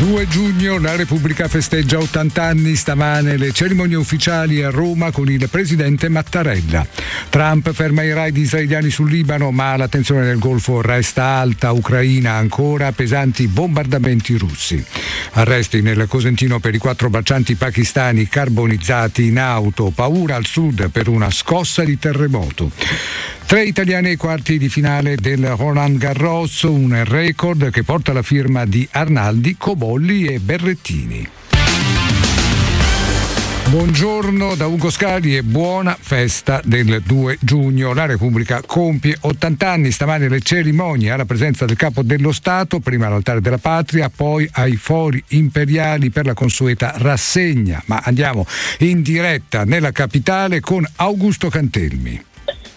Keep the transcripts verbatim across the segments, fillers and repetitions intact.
due giugno la Repubblica festeggia ottanta anni, stamane le cerimonie ufficiali a Roma con il presidente Mattarella. Trump ferma i raid israeliani sul Libano, ma la tensione nel Golfo resta alta, Ucraina ancora pesanti bombardamenti russi. Arresti nel Cosentino per i quattro braccianti pakistani carbonizzati in auto, paura al sud per una scossa di terremoto. Tre italiani ai quarti di finale del Roland Garros, un record che porta la firma di Arnaldi, Cobolli e Berrettini. Buongiorno da Ugo Scali e buona festa del due giugno. La Repubblica compie ottanta anni, stamane le cerimonie alla presenza del Capo dello Stato, prima all'Altare della Patria, poi ai Fori Imperiali per la consueta rassegna. Ma andiamo in diretta nella capitale con Augusto Cantelmi.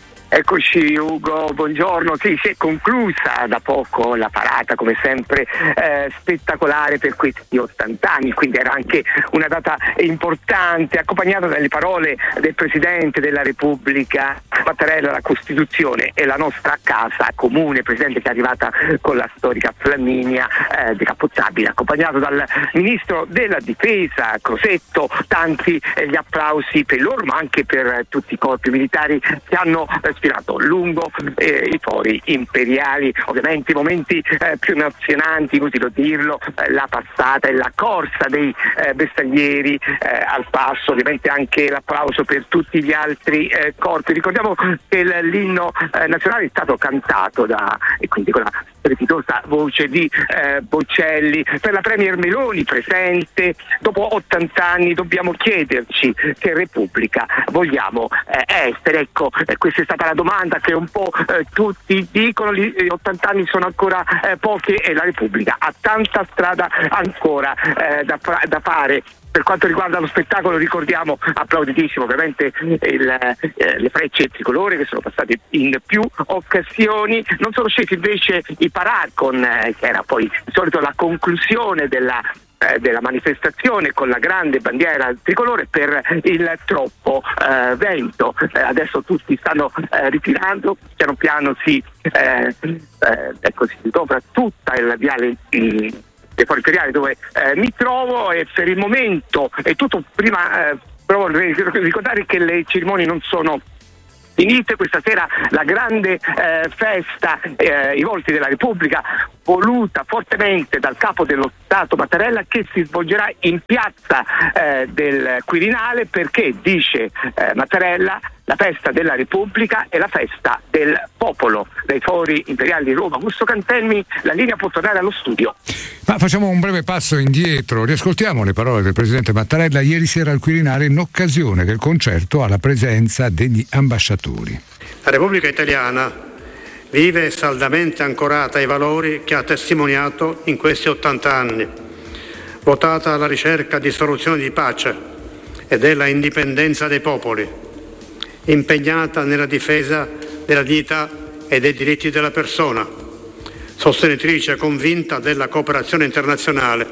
Eccoci Ugo, buongiorno. Sì, si è conclusa da poco la parata, come sempre eh, spettacolare per questi ottanta anni, quindi era anche una data importante, accompagnata dalle parole del Presidente della Repubblica Mattarella. La Costituzione è la nostra casa comune, Presidente che è arrivata con la storica Flaminia eh, decappottabile, accompagnato dal Ministro della Difesa Crosetto. Tanti eh, gli applausi per loro, ma anche per eh, tutti i corpi militari che hanno eh, ispirato lungo eh, i Fori Imperiali. Ovviamente i momenti eh, più emozionanti, inutile dirlo, eh, la passata e la corsa dei eh, bersaglieri eh, al passo, ovviamente anche l'applauso per tutti gli altri eh, corpi. Ricordiamo che l'inno eh, nazionale è stato cantato da, e quindi con la strepitosa voce di eh, Bocelli. Per la Premier Meloni presente, dopo ottanta anni dobbiamo chiederci che Repubblica vogliamo eh, essere. Ecco, eh, questa è stata la domanda che un po' eh, tutti dicono. Gli ottanta anni sono ancora eh, pochi e la Repubblica ha tanta strada ancora eh, da, da fare. Per quanto riguarda lo spettacolo, ricordiamo applauditissimo ovviamente il, eh, le frecce tricolore che sono passate in più occasioni. Non sono scesi invece i Paracon, eh, che era poi di solito la conclusione della Eh, della manifestazione con la grande bandiera tricolore, per il troppo eh, vento. Eh, adesso tutti stanno eh, ritirando, piano piano si eh, eh, ecco, si ricopra tutta il viale dei Fori Imperiali dove eh, mi trovo, e per il momento è tutto. Prima eh, però vorrei ricordare che le cerimonie non sono finite. Questa sera la grande eh, festa, eh, i volti della Repubblica, voluta fortemente dal Capo dello Stato Mattarella, che si svolgerà in piazza eh, del Quirinale, perché dice eh, Mattarella la festa della Repubblica è la festa del popolo. Dai Fori Imperiali di Roma, Augusto Cantelmi, la linea può tornare allo studio. Ma facciamo un breve passo indietro, riascoltiamo le parole del Presidente Mattarella ieri sera al Quirinale in occasione del concerto alla presenza degli ambasciatori. La Repubblica Italiana vive saldamente ancorata ai valori che ha testimoniato in questi ottanta anni, votata alla ricerca di soluzioni di pace e della indipendenza dei popoli, impegnata nella difesa della dignità e dei diritti della persona, sostenitrice convinta della cooperazione internazionale,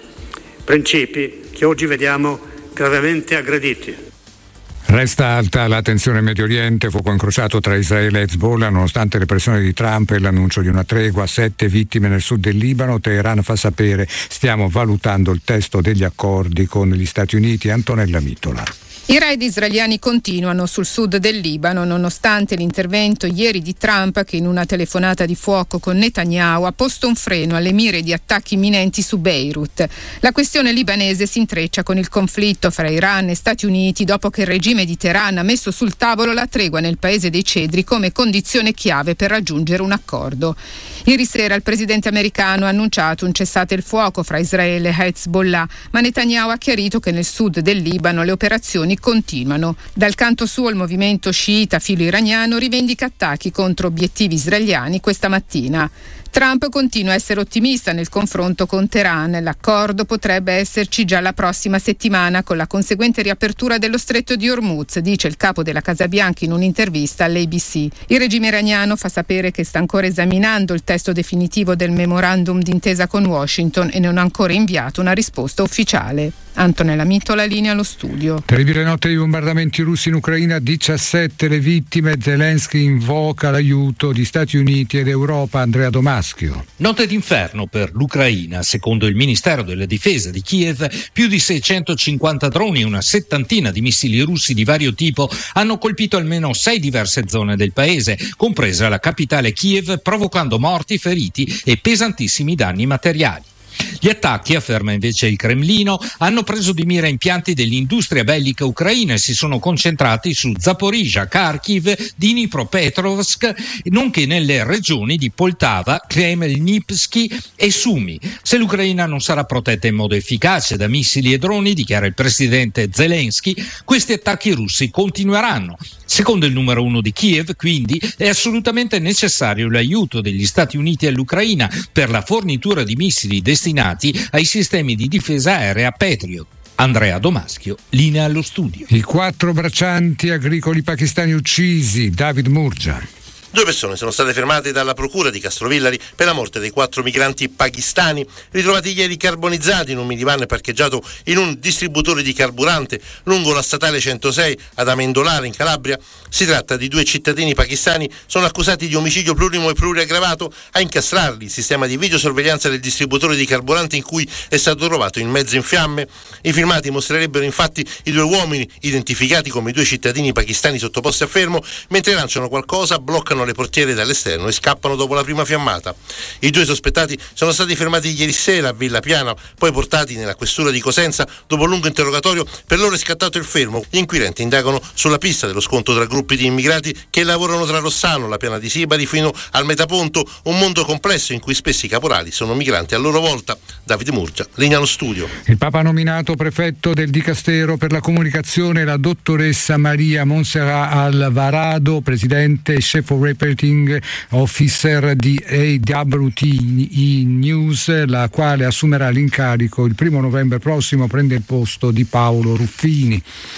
principi che oggi vediamo gravemente aggrediti. Resta alta la tensione in Medio Oriente, fuoco incrociato tra Israele e Hezbollah nonostante le pressioni di Trump e l'annuncio di una tregua, sette vittime nel sud del Libano. Teheran fa sapere: stiamo valutando il testo degli accordi con gli Stati Uniti. Antonella Mitola. I raid israeliani continuano sul sud del Libano nonostante l'intervento ieri di Trump, che in una telefonata di fuoco con Netanyahu ha posto un freno alle mire di attacchi imminenti su Beirut. La questione libanese si intreccia con il conflitto fra Iran e Stati Uniti dopo che il regime di Teheran ha messo sul tavolo la tregua nel paese dei cedri come condizione chiave per raggiungere un accordo. Ieri sera il presidente americano ha annunciato un cessate il fuoco fra Israele e Hezbollah, ma Netanyahu ha chiarito che nel sud del Libano le operazioni continuano. Dal canto suo il movimento sciita filo iraniano rivendica attacchi contro obiettivi israeliani questa mattina. Trump continua a essere ottimista nel confronto con Teheran. L'accordo potrebbe esserci già la prossima settimana con la conseguente riapertura dello stretto di Hormuz, dice il capo della Casa Bianca in un'intervista all'A B C. Il regime iraniano fa sapere che sta ancora esaminando il testo definitivo del memorandum d'intesa con Washington e non ha ancora inviato una risposta ufficiale. Antonella Mitola, linea allo studio. Terribile notte di bombardamenti russi in Ucraina, diciassette le vittime. Zelensky invoca l'aiuto di Stati Uniti ed Europa. Andrea Domà. Domaschio. Notte d'inferno per l'Ucraina. Secondo il Ministero della Difesa di Kiev, più di seicentocinquanta droni e una settantina di missili russi di vario tipo hanno colpito almeno sei diverse zone del paese, compresa la capitale Kiev, provocando morti, feriti e pesantissimi danni materiali. Gli attacchi, afferma invece il Cremlino, hanno preso di mira impianti dell'industria bellica ucraina e si sono concentrati su Zaporizhzhia, Kharkiv, Dnipropetrovsk, nonché nelle regioni di Poltava, Khmelnytskyi e Sumy. Se l'Ucraina non sarà protetta in modo efficace da missili e droni, dichiara il presidente Zelensky, questi attacchi russi continueranno. Secondo il numero uno di Kiev, quindi, è assolutamente necessario l'aiuto degli Stati Uniti all'Ucraina per la fornitura di missili destinati ai sistemi di difesa aerea Patriot. Andrea Domaschio, linea allo studio. I quattro braccianti agricoli pakistani uccisi, David Murgia. Due persone sono state fermate dalla procura di Castrovillari per la morte dei quattro migranti pakistani ritrovati ieri carbonizzati in un minivan parcheggiato in un distributore di carburante lungo la statale centosei ad Amendolare in Calabria. Si tratta di due cittadini pakistani, sono accusati di omicidio plurimo e pluriaggravato. A incastrarli il sistema di videosorveglianza del distributore di carburante in cui è stato trovato il mezzo in fiamme. I filmati mostrerebbero infatti i due uomini, identificati come i due cittadini pakistani sottoposti a fermo, mentre lanciano qualcosa, bloccano le portiere dall'esterno e scappano dopo la prima fiammata. I due sospettati sono stati fermati ieri sera a Villa Piana, poi portati nella questura di Cosenza. Dopo un lungo interrogatorio per loro è scattato il fermo. Gli inquirenti indagano sulla pista dello scontro tra gruppi di immigrati che lavorano tra Rossano, la Piana di Sibari fino al Metaponto, un mondo complesso in cui spesso i caporali sono migranti a loro volta. Davide Murgia, linea allo studio. Il Papa ha nominato prefetto del Dicastero per la comunicazione la dottoressa Maria Montserrat Alvarado, presidente e chef of Reporting Officer di A W T E News, la quale assumerà l'incarico il primo novembre prossimo, prende il posto di Paolo Ruffini.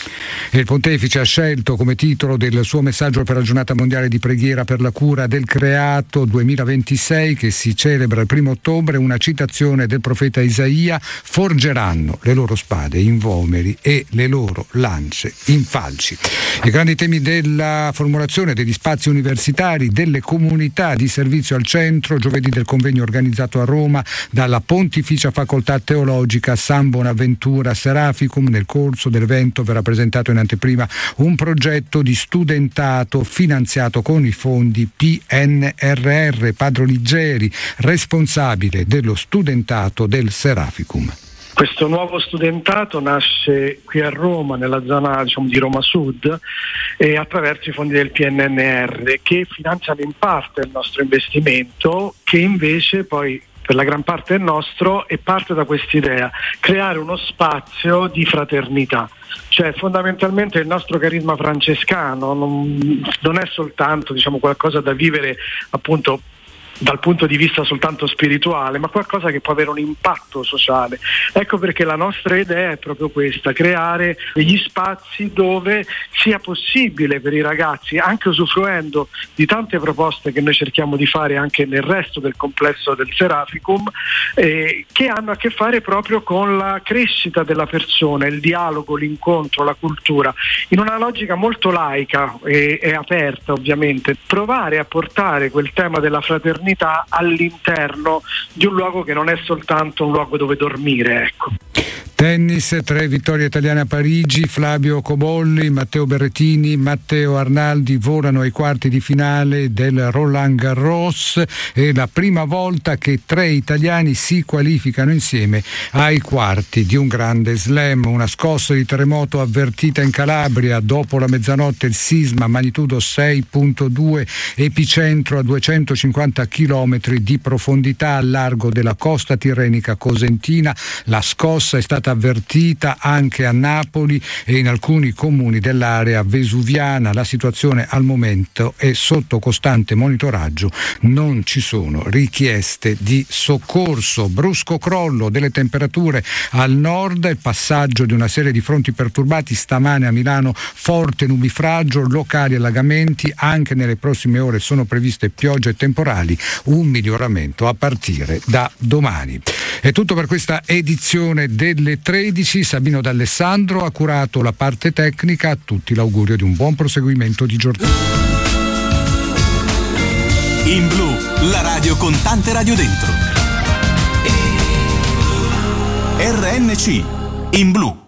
E il pontefice ha scelto come titolo del suo messaggio per la giornata mondiale di preghiera per la cura del creato duemilaventisei, che si celebra il primo ottobre, una citazione del profeta Isaia: forgeranno le loro spade in vomeri e le loro lance in falci. I grandi temi della formulazione degli spazi universitari, delle comunità di servizio al centro, giovedì del convegno organizzato a Roma dalla Pontificia Facoltà Teologica San Bonaventura Seraficum. Nel corso dell'evento verrà presentato in anteprima un progetto di studentato finanziato con i fondi P N R R. Padre Liggeri, responsabile dello studentato del Seraficum. Questo nuovo studentato nasce qui a Roma, nella zona, diciamo, di Roma Sud, e attraverso i fondi del P N N R, che finanziano in parte il nostro investimento, che invece poi per la gran parte è nostro e parte da quest'idea: creare uno spazio di fraternità. Cioè, fondamentalmente il nostro carisma francescano non, non è soltanto, diciamo, qualcosa da vivere appunto dal punto di vista soltanto spirituale, ma qualcosa che può avere un impatto sociale. Ecco perché la nostra idea è proprio questa: creare degli spazi dove sia possibile per i ragazzi, anche usufruendo di tante proposte che noi cerchiamo di fare anche nel resto del complesso del Seraficum, eh, che hanno a che fare proprio con la crescita della persona, il dialogo, l'incontro, la cultura, in una logica molto laica e, e aperta, ovviamente. Provare a portare quel tema della fraternità all'interno di un luogo che non è soltanto un luogo dove dormire, ecco. Tennis, tre vittorie italiane a Parigi. Flavio Cobolli, Matteo Berrettini, Matteo Arnaldi volano ai quarti di finale del Roland Garros. È la prima volta che tre italiani si qualificano insieme ai quarti di un grande slam. Una scossa di terremoto avvertita in Calabria dopo la mezzanotte, il sisma magnitudo sei virgola due, epicentro a duecentocinquanta chilometri di profondità al largo della costa tirrenica cosentina. La scossa è stata avvertita anche a Napoli e in alcuni comuni dell'area vesuviana. La situazione al momento è sotto costante monitoraggio, non ci sono richieste di soccorso. Brusco crollo delle temperature al nord, il passaggio di una serie di fronti perturbati stamane a Milano, forte nubifragio, locali allagamenti, anche nelle prossime ore sono previste piogge temporali, un miglioramento a partire da domani. È tutto per questa edizione delle tredici. Sabino D'Alessandro ha curato la parte tecnica. A tutti l'augurio di un buon proseguimento di giornata. In blu, La radio con tante radio dentro. R N C in blu.